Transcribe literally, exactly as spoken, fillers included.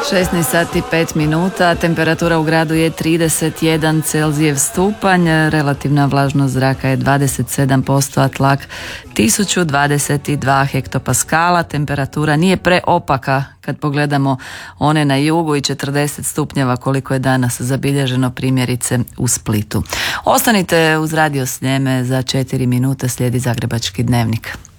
šesnaest sati pet minuta, temperatura u gradu je trideset jedan Celzijev stupanj, relativna vlažnost zraka je dvadeset sedam posto, a tlak tisuću dvadeset dva hektopaskala. Temperatura nije preopaka kad pogledamo one na jugu i četrdeset stupnjeva koliko je danas zabilježeno primjerice u Splitu. Ostanite uz Radio Sljeme, za četiri minute slijedi Zagrebački dnevnik.